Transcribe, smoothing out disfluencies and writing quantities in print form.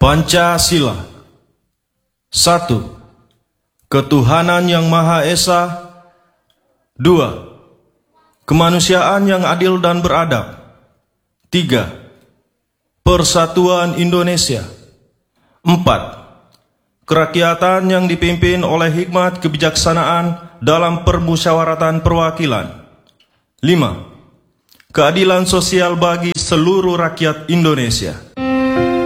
Pancasila. 1. Ketuhanan yang Maha Esa. 2. Kemanusiaan yang adil dan beradab. 3. Persatuan Indonesia. 4. Kerakyatan yang dipimpin oleh hikmat kebijaksanaan dalam permusyawaratan perwakilan. 5. Keadilan sosial bagi seluruh rakyat Indonesia.